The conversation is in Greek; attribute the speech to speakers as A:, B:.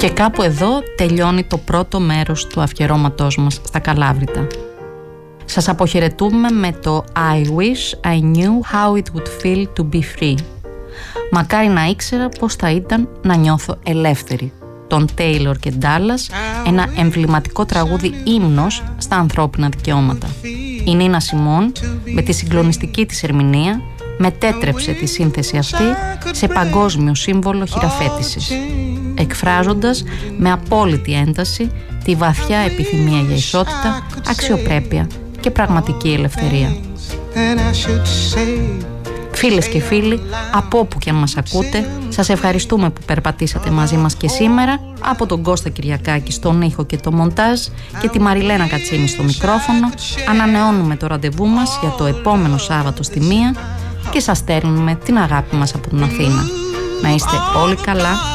A: Και κάπου εδώ τελειώνει το πρώτο μέρος του αφιερώματός μας στα Καλάβρητα. Σας αποχαιρετούμε με το I wish I knew how it would feel to be free. Μακάρι να ήξερα πώς θα ήταν να νιώθω ελεύθερη. Τον Taylor και Dallas, ένα εμβληματικό τραγούδι ύμνος στα ανθρώπινα δικαιώματα. Η Νίνα Σιμών, με τη συγκλονιστική της ερμηνεία, μετέτρεψε τη σύνθεση αυτή σε παγκόσμιο σύμβολο χειραφέτησης, εκφράζοντας με απόλυτη ένταση τη βαθιά επιθυμία για ισότητα, αξιοπρέπεια και πραγματική ελευθερία. Φίλες και φίλοι, από όπου και αν μας ακούτε, σας ευχαριστούμε που περπατήσατε μαζί μας και σήμερα, από τον Κώστα Κυριακάκη στον ήχο και το μοντάζ και τη Μαριλένα Κατσίνη στο μικρόφωνο. Ανανεώνουμε το ραντεβού μας για το επόμενο Σάββατο στη 1 και σας στέλνουμε την αγάπη μας από την Αθήνα. Να είστε όλοι καλά